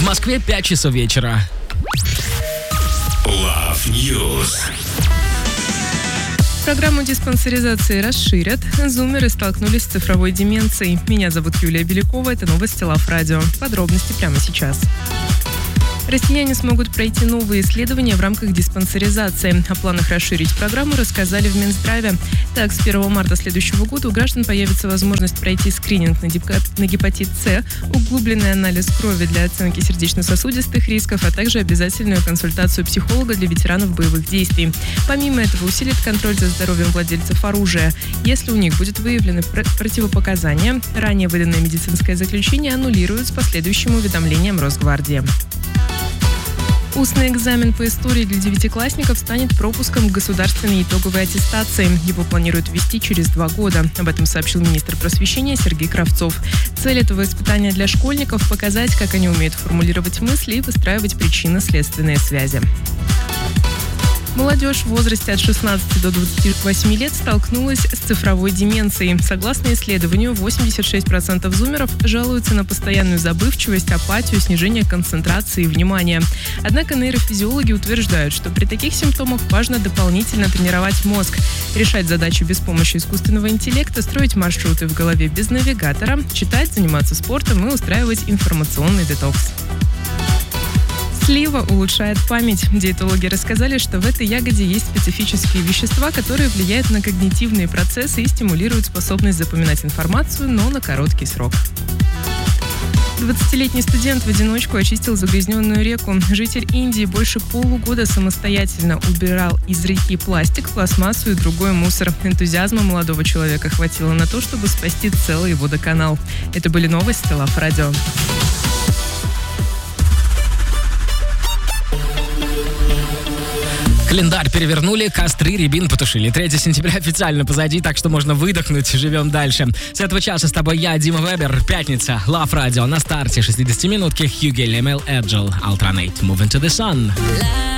Москве 5 часов вечера. Love News. Программу диспансеризации расширят. Зумеры столкнулись с цифровой деменцией. Меня зовут Юлия Белякова. Это новости Love Radio. Подробности прямо сейчас. Россияне смогут пройти новые исследования в рамках диспансеризации. О планах расширить программу рассказали в Минздраве. Так, с 1 марта следующего года у граждан появится возможность пройти скрининг на гепатит С, углубленный анализ крови для оценки сердечно-сосудистых рисков, а также обязательную консультацию психолога для ветеранов боевых действий. Помимо этого усилит контроль за здоровьем владельцев оружия. Если у них будет выявлены противопоказания, ранее выданное медицинское заключение аннулируют с последующим уведомлением Росгвардии. Устный экзамен по истории для девятиклассников станет пропуском к государственной итоговой аттестации. Его планируют ввести через 2 года. Об этом сообщил министр просвещения Сергей Кравцов. Цель этого испытания для школьников – показать, как они умеют формулировать мысли и выстраивать причинно-следственные связи. Молодежь в возрасте от 16 до 28 лет столкнулась с цифровой деменцией. Согласно исследованию, 86% зумеров жалуются на постоянную забывчивость, апатию, снижение концентрации и внимания. Однако нейрофизиологи утверждают, что при таких симптомах важно дополнительно тренировать мозг, решать задачи без помощи искусственного интеллекта, строить маршруты в голове без навигатора, читать, заниматься спортом и устраивать информационный детокс. Слива улучшает память. Диетологи рассказали, что в этой ягоде есть специфические вещества, которые влияют на когнитивные процессы и стимулируют способность запоминать информацию, но на короткий срок. 20-летний студент в одиночку очистил загрязненную реку. Житель Индии больше полугода самостоятельно убирал из реки пластик, пластмассу и другой мусор. Энтузиазма молодого человека хватило на то, чтобы спасти целый водоканал. Это были новости Love Radio. Календарь перевернули, костры, рябин потушили. 3 сентября официально позади, так что можно выдохнуть. Живем дальше. С этого часа с тобой я, Дима Вебер. Пятница. Love Radio. На старте 60-минутки. Хьюги Лемел Эджел. Alternate. Moving to the Sun.